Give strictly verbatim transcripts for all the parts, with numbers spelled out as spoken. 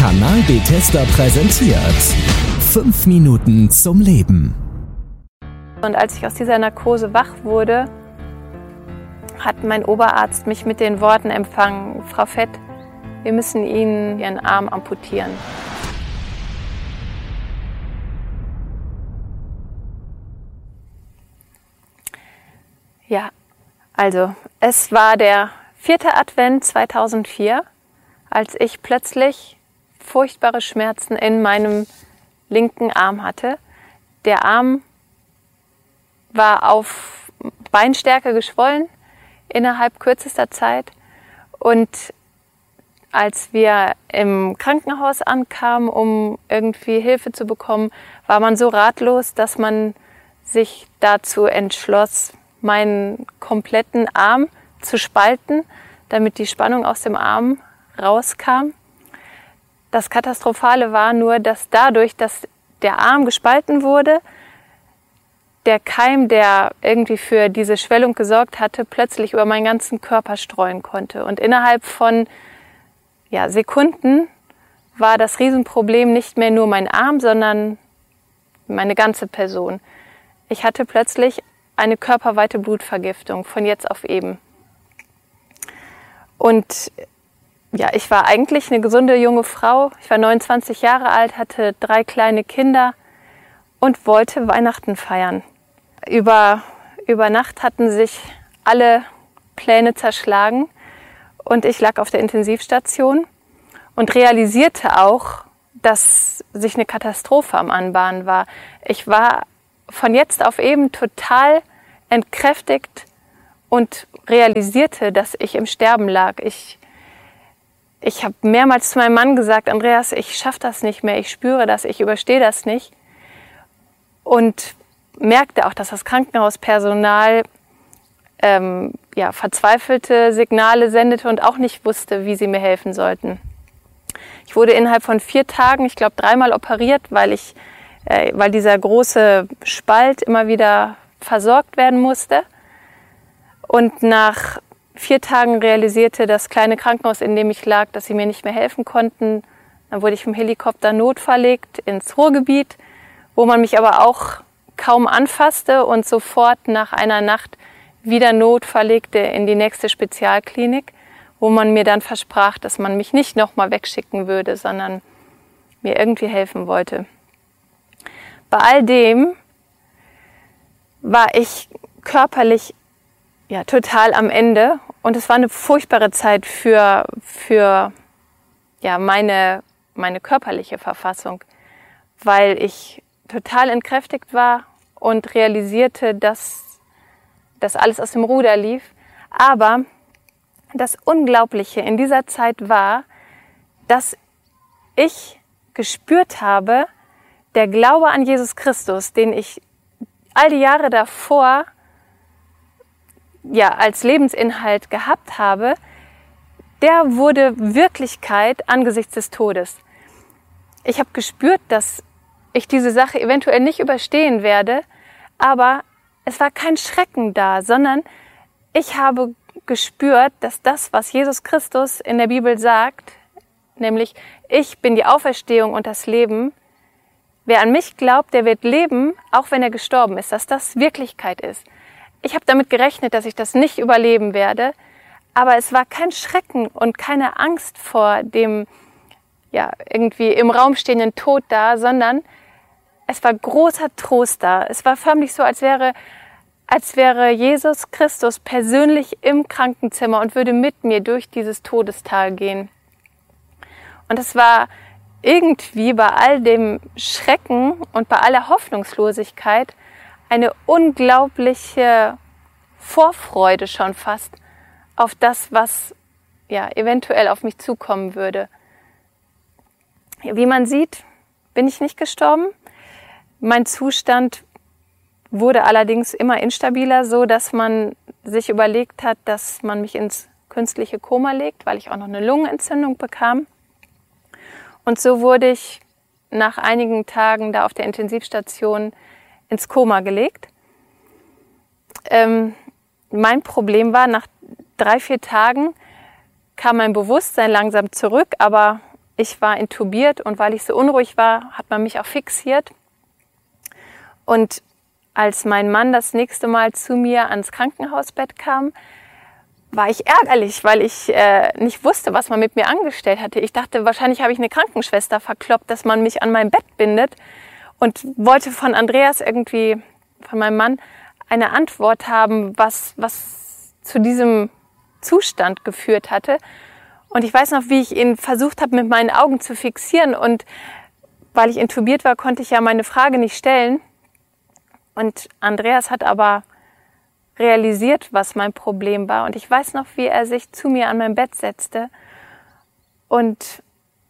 Kanal Bethesda präsentiert fünf Minuten zum Leben. Und als ich aus dieser Narkose wach wurde, hat mein Oberarzt mich mit den Worten empfangen: Frau Fett, wir müssen Ihnen Ihren Arm amputieren. Ja, also es war der vierte Advent zweitausendvier, als ich plötzlich furchtbare Schmerzen in meinem linken Arm hatte. Der Arm war auf Beinstärke geschwollen innerhalb kürzester Zeit, und als wir im Krankenhaus ankamen, um irgendwie Hilfe zu bekommen, war man so ratlos, dass man sich dazu entschloss, meinen kompletten Arm zu spalten, damit die Spannung aus dem Arm rauskam. Das Katastrophale war nur, dass dadurch, dass der Arm gespalten wurde, der Keim, der irgendwie für diese Schwellung gesorgt hatte, plötzlich über meinen ganzen Körper streuen konnte. Und innerhalb von ja, Sekunden war das Riesenproblem nicht mehr nur mein Arm, sondern meine ganze Person. Ich hatte plötzlich eine körperweite Blutvergiftung von jetzt auf eben. Und ja, ich war eigentlich eine gesunde junge Frau. Ich war neunundzwanzig Jahre alt, hatte drei kleine Kinder und wollte Weihnachten feiern. Über, über Nacht hatten sich alle Pläne zerschlagen und ich lag auf der Intensivstation und realisierte auch, dass sich eine Katastrophe am Anbahnen war. Ich war von jetzt auf eben total entkräftigt und realisierte, dass ich im Sterben lag. Ich, ich habe mehrmals zu meinem Mann gesagt: Andreas, ich schaffe das nicht mehr, ich spüre das, ich überstehe das nicht. Und merkte auch, dass das Krankenhauspersonal ähm, ja, verzweifelte Signale sendete und auch nicht wusste, wie sie mir helfen sollten. Ich wurde innerhalb von vier Tagen, ich glaube, dreimal operiert, weil, ich, äh, weil dieser große Spalt immer wieder versorgt werden musste. Und nach vier Tagen realisierte das kleine Krankenhaus, in dem ich lag, dass sie mir nicht mehr helfen konnten. Dann wurde ich vom Helikopter notverlegt ins Ruhrgebiet, wo man mich aber auch kaum anfasste und sofort nach einer Nacht wieder notverlegte in die nächste Spezialklinik, wo man mir dann versprach, dass man mich nicht nochmal wegschicken würde, sondern mir irgendwie helfen wollte. Bei all dem war ich körperlich ja, total am Ende, und es war eine furchtbare Zeit für, für ja, meine, meine körperliche Verfassung, weil ich total entkräftigt war und realisierte, dass das alles aus dem Ruder lief. Aber das Unglaubliche in dieser Zeit war, dass ich gespürt habe, der Glaube an Jesus Christus, den ich all die Jahre davor ja, als Lebensinhalt gehabt habe, der wurde Wirklichkeit angesichts des Todes. Ich habe gespürt, dass ich diese Sache eventuell nicht überstehen werde, aber es war kein Schrecken da, sondern ich habe gespürt, dass das, was Jesus Christus in der Bibel sagt, nämlich: Ich bin die Auferstehung und das Leben, wer an mich glaubt, der wird leben, auch wenn er gestorben ist, dass das Wirklichkeit ist. Ich habe damit gerechnet, dass ich das nicht überleben werde, aber es war kein Schrecken und keine Angst vor dem ja, irgendwie im Raum stehenden Tod da, sondern es war großer Trost da. Es war förmlich so, als wäre, als wäre Jesus Christus persönlich im Krankenzimmer und würde mit mir durch dieses Todestal gehen. Und es war irgendwie bei all dem Schrecken und bei aller Hoffnungslosigkeit eine unglaubliche Vorfreude schon fast auf das, was ja, eventuell auf mich zukommen würde. Wie man sieht, bin ich nicht gestorben. Mein Zustand wurde allerdings immer instabiler, so dass man sich überlegt hat, dass man mich ins künstliche Koma legt, weil ich auch noch eine Lungenentzündung bekam. Und so wurde ich nach einigen Tagen da auf der Intensivstation ins Koma gelegt. Ähm, mein Problem war, nach drei, vier Tagen kam mein Bewusstsein langsam zurück, aber ich war intubiert und weil ich so unruhig war, hat man mich auch fixiert. Und als mein Mann das nächste Mal zu mir ans Krankenhausbett kam, war ich ärgerlich, weil ich äh, nicht wusste, was man mit mir angestellt hatte. Ich dachte, wahrscheinlich habe ich eine Krankenschwester verkloppt, dass man mich an mein Bett bindet, und wollte von Andreas irgendwie, von meinem Mann, eine Antwort haben, was, was zu diesem Zustand geführt hatte. Und ich weiß noch, wie ich ihn versucht habe, mit meinen Augen zu fixieren. Und weil ich intubiert war, konnte ich ja meine Frage nicht stellen. Und Andreas hat aber realisiert, was mein Problem war. Und ich weiß noch, wie er sich zu mir an mein Bett setzte und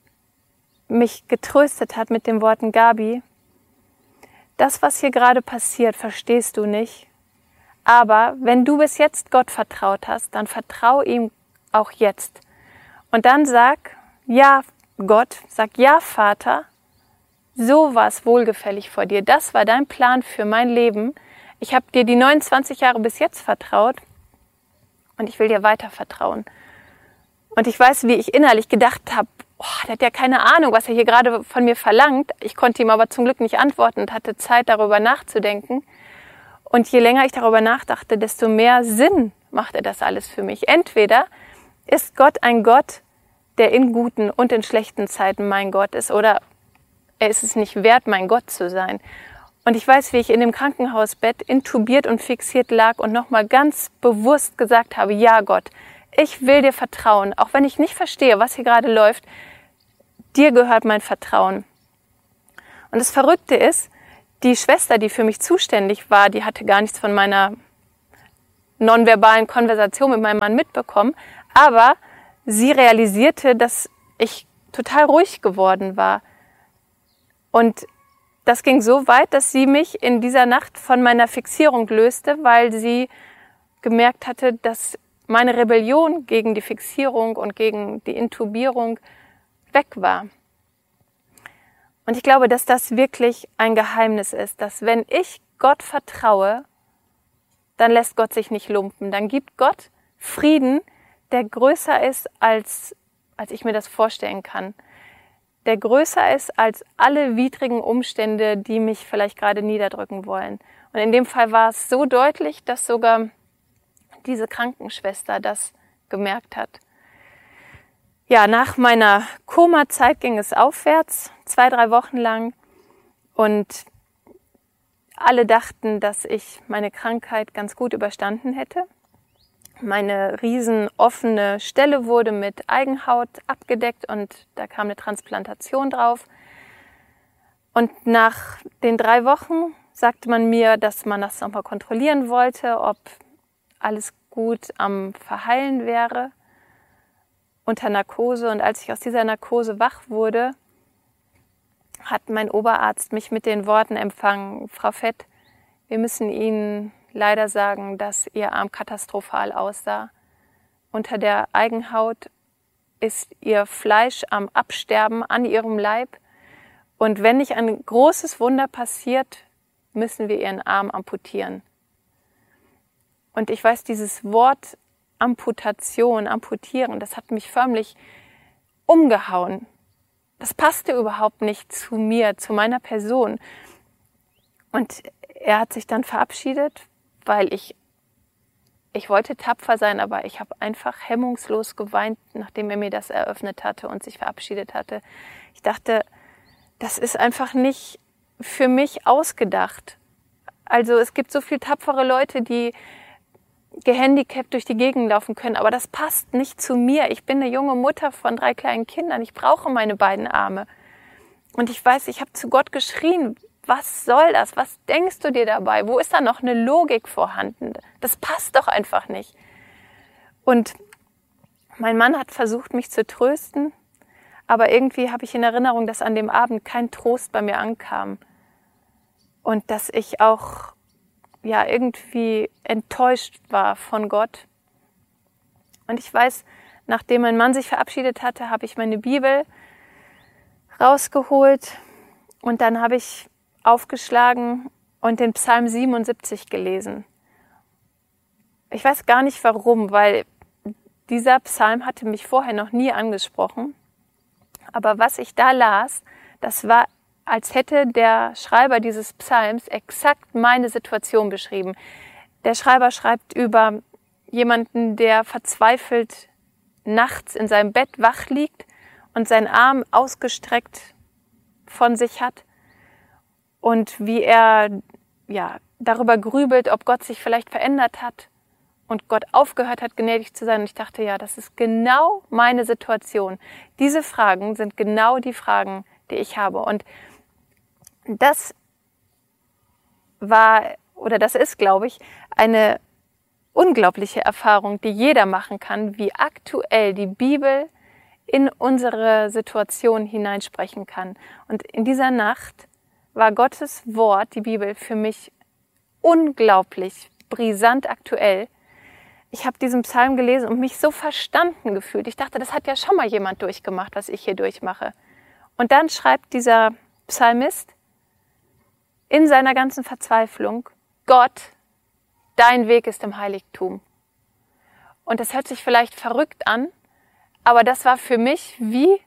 mich getröstet hat mit den Worten: Gabi, das, was hier gerade passiert, verstehst du nicht. Aber wenn du bis jetzt Gott vertraut hast, dann vertrau ihm auch jetzt. Und dann sag, ja Gott, sag ja Vater, so war es wohlgefällig vor dir. Das war dein Plan für mein Leben. Ich habe dir die neunundzwanzig Jahre bis jetzt vertraut und ich will dir weiter vertrauen. Und ich weiß, wie ich innerlich gedacht habe, oh, der hat ja keine Ahnung, was er hier gerade von mir verlangt. Ich konnte ihm aber zum Glück nicht antworten und hatte Zeit, darüber nachzudenken. Und je länger ich darüber nachdachte, desto mehr Sinn machte das alles für mich. Entweder ist Gott ein Gott, der in guten und in schlechten Zeiten mein Gott ist, oder er ist es nicht wert, mein Gott zu sein. Und ich weiß, wie ich in dem Krankenhausbett intubiert und fixiert lag und nochmal ganz bewusst gesagt habe, ja Gott, ich will dir vertrauen, auch wenn ich nicht verstehe, was hier gerade läuft, dir gehört mein Vertrauen. Und das Verrückte ist, die Schwester, die für mich zuständig war, die hatte gar nichts von meiner nonverbalen Konversation mit meinem Mann mitbekommen, aber sie realisierte, dass ich total ruhig geworden war. Und das ging so weit, dass sie mich in dieser Nacht von meiner Fixierung löste, weil sie gemerkt hatte, dass meine Rebellion gegen die Fixierung und gegen die Intubierung weg war. Und ich glaube, dass das wirklich ein Geheimnis ist, dass wenn ich Gott vertraue, dann lässt Gott sich nicht lumpen. Dann gibt Gott Frieden, der größer ist, als, als ich mir das vorstellen kann. Der größer ist als alle widrigen Umstände, die mich vielleicht gerade niederdrücken wollen. Und in dem Fall war es so deutlich, dass sogar diese Krankenschwester das gemerkt hat. Ja, nach meiner Koma-Zeit ging es aufwärts, zwei, drei Wochen lang. Und alle dachten, dass ich meine Krankheit ganz gut überstanden hätte. Meine riesen offene Stelle wurde mit Eigenhaut abgedeckt und da kam eine Transplantation drauf. Und nach den drei Wochen sagte man mir, dass man das nochmal kontrollieren wollte, ob alles gut am Verheilen wäre unter Narkose. Und als ich aus dieser Narkose wach wurde, hat mein Oberarzt mich mit den Worten empfangen: Frau Fett, wir müssen Ihnen leider sagen, dass Ihr Arm katastrophal aussah. Unter der Eigenhaut ist Ihr Fleisch am Absterben an Ihrem Leib. Und wenn nicht ein großes Wunder passiert, müssen wir Ihren Arm amputieren. Und ich weiß, dieses Wort Amputation, amputieren, das hat mich förmlich umgehauen. Das passte überhaupt nicht zu mir, zu meiner Person. Und er hat sich dann verabschiedet, weil ich, ich wollte tapfer sein, aber ich habe einfach hemmungslos geweint, nachdem er mir das eröffnet hatte und sich verabschiedet hatte. Ich dachte, das ist einfach nicht für mich ausgedacht. Also es gibt so viele tapfere Leute, die gehandicapt durch die Gegend laufen können, aber das passt nicht zu mir. Ich bin eine junge Mutter von drei kleinen Kindern. Ich brauche meine beiden Arme. Und ich weiß, ich habe zu Gott geschrien: Was soll das? Was denkst du dir dabei? Wo ist da noch eine Logik vorhanden? Das passt doch einfach nicht. Und mein Mann hat versucht, mich zu trösten, aber irgendwie habe ich in Erinnerung, dass an dem Abend kein Trost bei mir ankam und dass ich auch ja irgendwie enttäuscht war von Gott. Und ich weiß, nachdem mein Mann sich verabschiedet hatte, habe ich meine Bibel rausgeholt und dann habe ich aufgeschlagen und den Psalm siebenundsiebzig gelesen. Ich weiß gar nicht warum, weil dieser Psalm hatte mich vorher noch nie angesprochen. Aber was ich da las, das war, als hätte der Schreiber dieses Psalms exakt meine Situation beschrieben. Der Schreiber schreibt über jemanden, der verzweifelt nachts in seinem Bett wach liegt und seinen Arm ausgestreckt von sich hat und wie er ja, darüber grübelt, ob Gott sich vielleicht verändert hat und Gott aufgehört hat, gnädig zu sein. Und ich dachte, ja, das ist genau meine Situation. Diese Fragen sind genau die Fragen, die ich habe. Und das war, oder das ist, glaube ich, eine unglaubliche Erfahrung, die jeder machen kann, wie aktuell die Bibel in unsere Situation hineinsprechen kann. Und in dieser Nacht war Gottes Wort, die Bibel, für mich unglaublich brisant aktuell. Ich habe diesen Psalm gelesen und mich so verstanden gefühlt. Ich dachte, das hat ja schon mal jemand durchgemacht, was ich hier durchmache. Und dann schreibt dieser Psalmist in seiner ganzen Verzweiflung: Gott, dein Weg ist im Heiligtum. Und das hört sich vielleicht verrückt an, aber das war für mich wie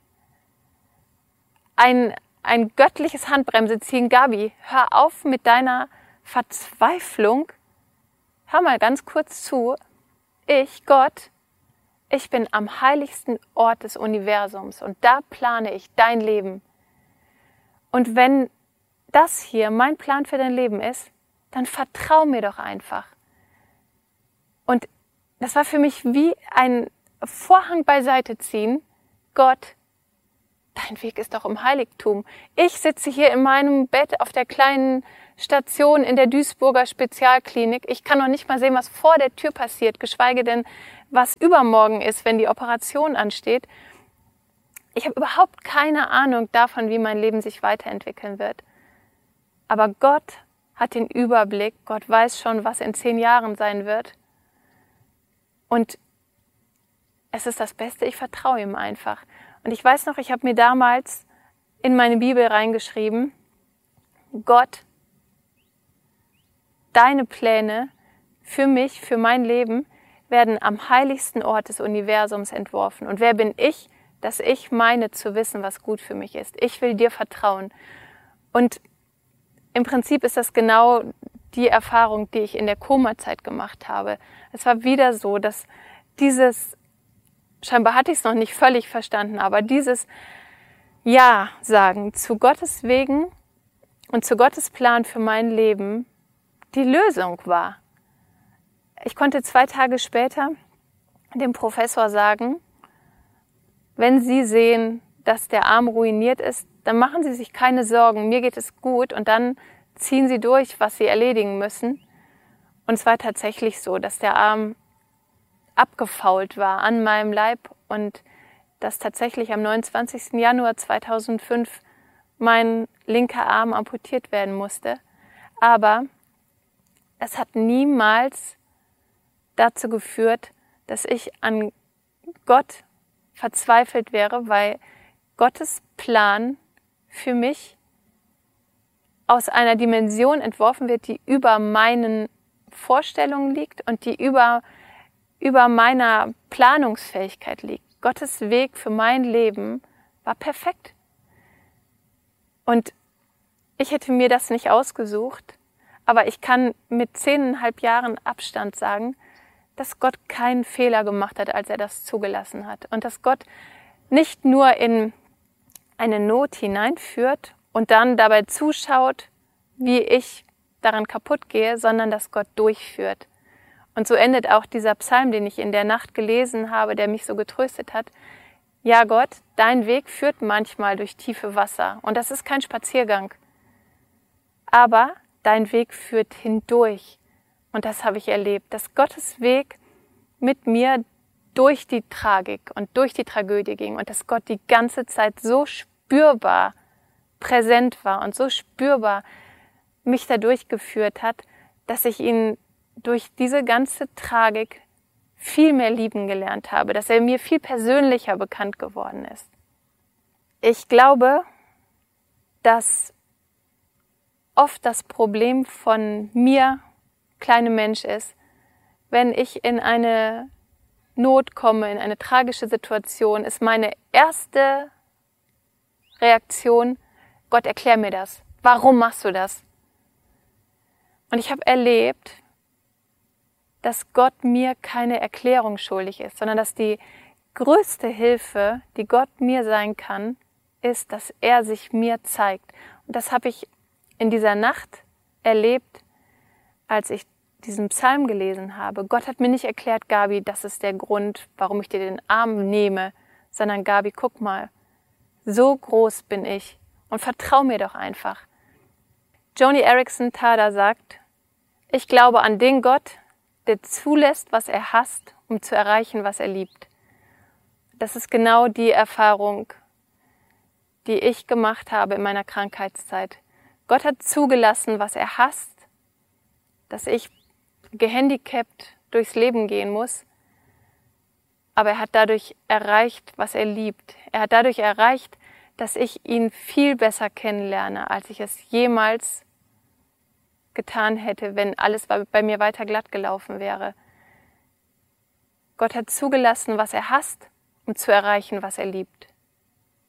ein, ein göttliches Handbremseziehen. Gabi, hör auf mit deiner Verzweiflung. Hör mal ganz kurz zu. Ich, Gott, ich bin am heiligsten Ort des Universums und da plane ich dein Leben. Und wenn das hier mein Plan für dein Leben ist, dann vertrau mir doch einfach. Und das war für mich wie ein Vorhang beiseite ziehen. Gott, dein Weg ist doch im Heiligtum. Ich sitze hier in meinem Bett auf der kleinen Station in der Duisburger Spezialklinik. Ich kann noch nicht mal sehen, was vor der Tür passiert, geschweige denn, was übermorgen ist, wenn die Operation ansteht. Ich habe überhaupt keine Ahnung davon, wie mein Leben sich weiterentwickeln wird. Aber Gott hat den Überblick. Gott weiß schon, was in zehn Jahren sein wird. Und es ist das Beste, ich vertraue ihm einfach. Und ich weiß noch, ich habe mir damals in meine Bibel reingeschrieben: Gott, deine Pläne für mich, für mein Leben, werden am heiligsten Ort des Universums entworfen. Und wer bin ich, dass ich meine zu wissen, was gut für mich ist? Ich will dir vertrauen. Und im Prinzip ist das genau die Erfahrung, die ich in der Koma-Zeit gemacht habe. Es war wieder so, dass dieses, scheinbar hatte ich es noch nicht völlig verstanden, aber dieses Ja sagen zu Gottes Wegen und zu Gottes Plan für mein Leben die Lösung war. Ich konnte zwei Tage später dem Professor sagen: Wenn Sie sehen, dass der Arm ruiniert ist, dann machen Sie sich keine Sorgen, mir geht es gut, und dann ziehen Sie durch, was Sie erledigen müssen. Und es war tatsächlich so, dass der Arm abgefault war an meinem Leib und dass tatsächlich am neunundzwanzigsten Januar zweitausendfünf mein linker Arm amputiert werden musste. Aber es hat niemals dazu geführt, dass ich an Gott verzweifelt wäre, weil Gottes Plan für mich aus einer Dimension entworfen wird, die über meinen Vorstellungen liegt und die über, über meiner Planungsfähigkeit liegt. Gottes Weg für mein Leben war perfekt. Und ich hätte mir das nicht ausgesucht, aber ich kann mit zehneinhalb Jahren Abstand sagen, dass Gott keinen Fehler gemacht hat, als er das zugelassen hat. Und dass Gott nicht nur in eine Not hineinführt und dann dabei zuschaut, wie ich daran kaputt gehe, sondern dass Gott durchführt. Und so endet auch dieser Psalm, den ich in der Nacht gelesen habe, der mich so getröstet hat. Ja, Gott, dein Weg führt manchmal durch tiefe Wasser. Und das ist kein Spaziergang. Aber dein Weg führt hindurch. Und das habe ich erlebt, dass Gottes Weg mit mir durch die Tragik und durch die Tragödie ging. Und dass Gott die ganze Zeit so spürbar präsent war und so spürbar mich da durchgeführt hat, dass ich ihn durch diese ganze Tragik viel mehr lieben gelernt habe, dass er mir viel persönlicher bekannt geworden ist. Ich glaube, dass oft das Problem von mir, kleine Mensch, ist, wenn ich in eine Not komme, in eine tragische Situation, ist meine erste Reaktion, Gott, erklär mir das. Warum machst du das? Und ich habe erlebt, dass Gott mir keine Erklärung schuldig ist, sondern dass die größte Hilfe, die Gott mir sein kann, ist, dass er sich mir zeigt. Und das habe ich in dieser Nacht erlebt, als ich diesen Psalm gelesen habe. Gott hat mir nicht erklärt, Gabi, das ist der Grund, warum ich dir den Arm nehme, sondern Gabi, guck mal, so groß bin ich und vertrau mir doch einfach. Joni Eareckson Tada sagt, ich glaube an den Gott, der zulässt, was er hasst, um zu erreichen, was er liebt. Das ist genau die Erfahrung, die ich gemacht habe in meiner Krankheitszeit. Gott hat zugelassen, was er hasst, dass ich gehandicapt durchs Leben gehen muss, aber er hat dadurch erreicht, was er liebt. Er hat dadurch erreicht, dass ich ihn viel besser kennenlerne, als ich es jemals getan hätte, wenn alles bei mir weiter glatt gelaufen wäre. Gott hat zugelassen, was er hasst, um zu erreichen, was er liebt.